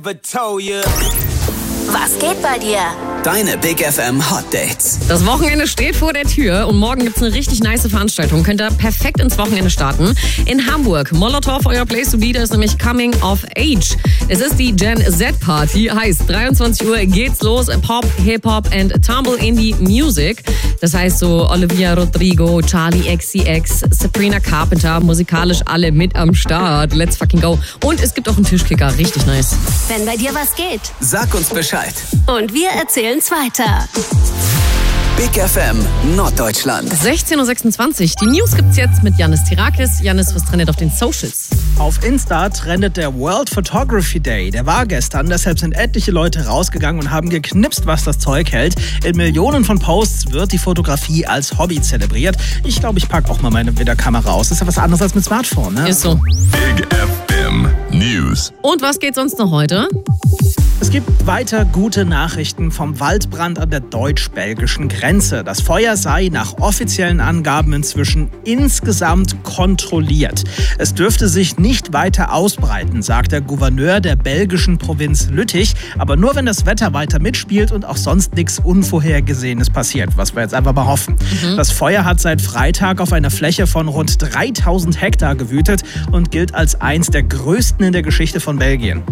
Was geht bei dir? Deine Big FM Hot Dates. Das Wochenende steht vor der Tür und morgen gibt's eine richtig nice Veranstaltung. Könnt ihr perfekt ins Wochenende starten. In Hamburg. Molotov, euer Place to be, da ist nämlich Coming of Age. Es ist die Gen Z Party. Heißt, 23 Uhr geht's los. Pop, Hip-Hop and Tumble Indie Music. Das heißt so Olivia Rodrigo, Charlie XCX, Sabrina Carpenter. Musikalisch alle mit am Start. Let's fucking go. Und es gibt auch einen Tischkicker. Richtig nice. Wenn bei dir was geht. Sag uns Bescheid. Und wir erzählen's weiter. Big FM Norddeutschland. 16.26 Uhr. Die News gibt's jetzt mit Yannis Tirakis. Yannis, was trendet auf den Socials? Auf Insta trendet der World Photography Day. Der war gestern, deshalb sind etliche Leute rausgegangen und haben geknipst, was das Zeug hält. In Millionen von Posts wird die Fotografie als Hobby zelebriert. Ich glaube, ich packe auch mal meine Kamera aus. Das ist ja was anderes als mit Smartphone, ne? Ist so. Big FM News. Und was geht sonst noch heute? Es gibt weiter gute Nachrichten vom Waldbrand an der deutsch-belgischen Grenze. Das Feuer sei nach offiziellen Angaben inzwischen insgesamt kontrolliert. Es dürfte sich nicht weiter ausbreiten, sagt der Gouverneur der belgischen Provinz Lüttich. Aber nur, wenn das Wetter weiter mitspielt und auch sonst nichts Unvorhergesehenes passiert, was wir jetzt einfach mal hoffen. Das Feuer hat seit Freitag auf einer Fläche von rund 3000 Hektar gewütet und gilt als eins der größten in der Geschichte von Belgien.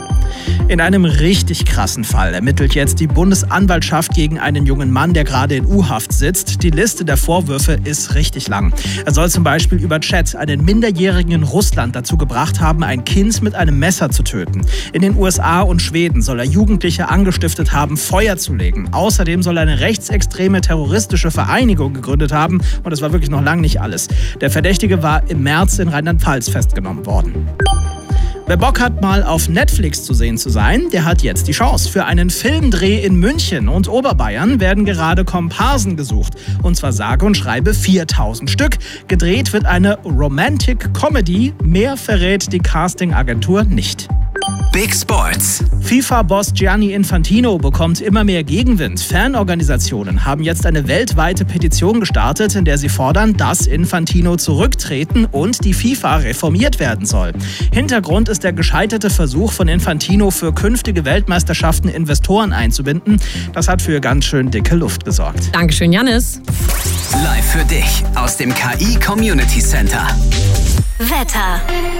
In einem richtig krassen Fall ermittelt jetzt die Bundesanwaltschaft gegen einen jungen Mann, der gerade in U-Haft sitzt. Die Liste der Vorwürfe ist richtig lang. Er soll zum Beispiel über Chat einen Minderjährigen in Russland dazu gebracht haben, ein Kind mit einem Messer zu töten. In den USA und Schweden soll er Jugendliche angestiftet haben, Feuer zu legen. Außerdem soll er eine rechtsextreme terroristische Vereinigung gegründet haben. Und das war wirklich noch lange nicht alles. Der Verdächtige war im März in Rheinland-Pfalz festgenommen worden. Wer Bock hat, mal auf Netflix zu sehen zu sein, der hat jetzt die Chance. Für einen Filmdreh in München und Oberbayern werden gerade Komparsen gesucht. Und zwar sage und schreibe 4000 Stück. Gedreht wird eine Romantic Comedy. Mehr verrät die Castingagentur nicht. Big Sports. FIFA-Boss Gianni Infantino bekommt immer mehr Gegenwind. Fanorganisationen haben jetzt eine weltweite Petition gestartet, in der sie fordern, dass Infantino zurücktreten und die FIFA reformiert werden soll. Hintergrund ist der gescheiterte Versuch von Infantino, für künftige Weltmeisterschaften Investoren einzubinden. Das hat für ganz schön dicke Luft gesorgt. Dankeschön, Yannis. Live für dich aus dem KI Community Center. Wetter.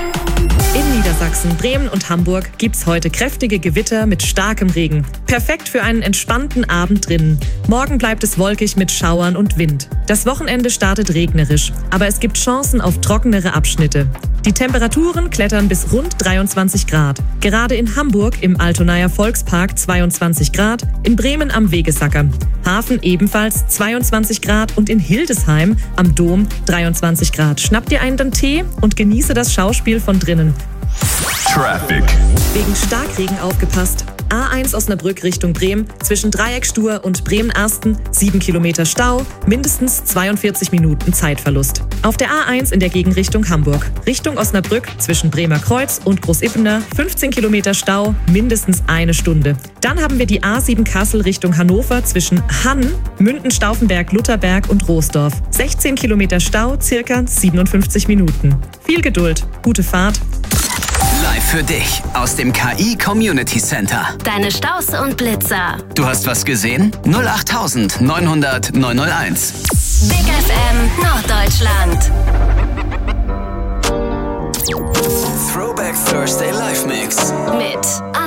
In Niedersachsen, Bremen und Hamburg gibt's heute kräftige Gewitter mit starkem Regen. Perfekt für einen entspannten Abend drinnen. Morgen bleibt es wolkig mit Schauern und Wind. Das Wochenende startet regnerisch, aber es gibt Chancen auf trockenere Abschnitte. Die Temperaturen klettern bis rund 23 Grad. Gerade in Hamburg im Altonaer Volkspark 22 Grad, in Bremen am Wegesacker. Hafen ebenfalls 22 Grad und in Hildesheim am Dom 23 Grad. Schnapp dir einen Tee und genieße das Schauspiel von drinnen. Traffic. Wegen Starkregen aufgepasst. A1 Osnabrück Richtung Bremen, zwischen Dreieckstur und Bremen-Ersten 7 Kilometer Stau, mindestens 42 Minuten Zeitverlust. Auf der A1 in der Gegenrichtung Hamburg, Richtung Osnabrück, zwischen Bremer Kreuz und Großippener 15 Kilometer Stau, mindestens eine Stunde. Dann haben wir die A7 Kassel Richtung Hannover zwischen Hann, Münden-Stauffenberg, Lutherberg und Roosdorf. 16 Kilometer Stau, circa 57 Minuten. Viel Geduld, gute Fahrt. Live für dich aus dem KI Community Center. Deine Staus und Blitzer. Du hast was gesehen? 08000 900 901. Big FM Norddeutschland. Throwback Thursday Live Mix. Mit